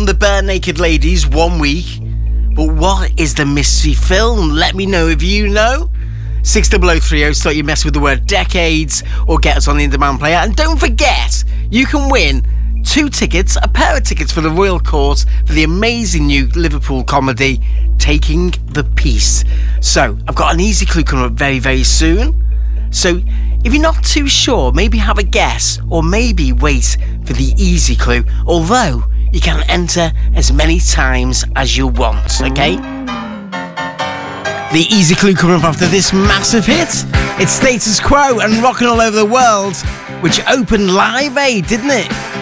film The Bare Naked Ladies 1 week. But what is the mystery film? Let me know if you know. 60030, so you mess with the word decades or get us on the in-demand player. And don't forget, you can win 2 tickets, a pair of tickets for the Royal Court for the amazing new Liverpool comedy Taking the Piece. So I've got an easy clue coming up very, very soon. So if you're not too sure, maybe have a guess or maybe wait for the easy clue, although you can enter as many times as you want, okay? The easy clue coming up after this massive hit. It's Status Quo and Rockin' All Over the World, which opened Live Aid, didn't it?